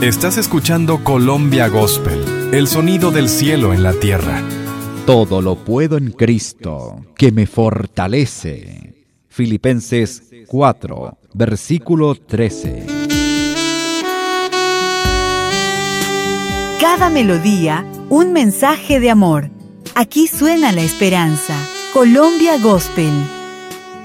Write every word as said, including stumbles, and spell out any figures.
Estás escuchando Colombia Gospel, el sonido del cielo en la tierra. Todo lo puedo en Cristo, que me fortalece. Filipenses cuatro, versículo trece. Cada melodía, un mensaje de amor. Aquí suena la esperanza. Colombia Gospel.